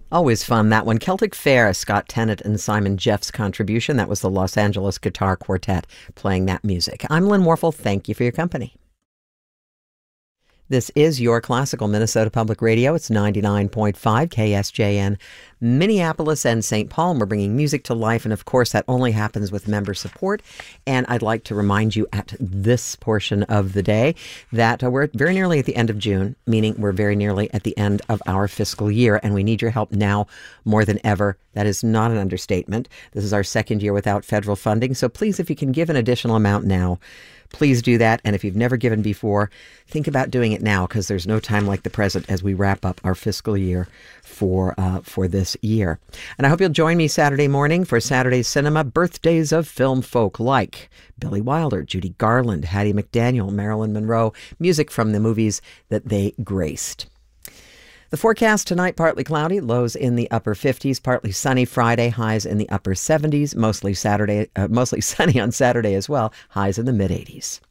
Always fun, that one. Celtic Fair, Scott Tennant and Simon Jeff's contribution. That was the Los Angeles Guitar Quartet playing that music. I'm Lynn Warfel. Thank you for your company. This is your classical Minnesota Public Radio. It's 99.5 KSJN, Minneapolis and St. Paul. And we're bringing music to life. And of course, that only happens with member support. And I'd like to remind you at this portion of the day that we're very nearly at the end of June, meaning we're very nearly at the end of our fiscal year. And we need your help now more than ever. That is not an understatement. This is our second year without federal funding. So please, if you can give an additional amount now, please do that. And if you've never given before, think about doing it now, because there's no time like the present as we wrap up our fiscal year for this year. And I hope you'll join me Saturday morning for Saturday Cinema, birthdays of film folk like Billy Wilder, Judy Garland, Hattie McDaniel, Marilyn Monroe, music from the movies that they graced. The forecast tonight, partly cloudy, lows in the upper 50s, partly sunny Friday, highs in the upper 70s, mostly sunny on Saturday as well, highs in the mid 80s.